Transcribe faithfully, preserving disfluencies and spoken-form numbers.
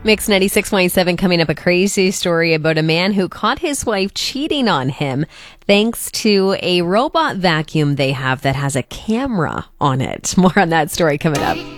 Mix ninety-six point seven coming up, a crazy story about a man who caught his wife cheating on him thanks to a robot vacuum they have that has a camera on it. More on that story coming up.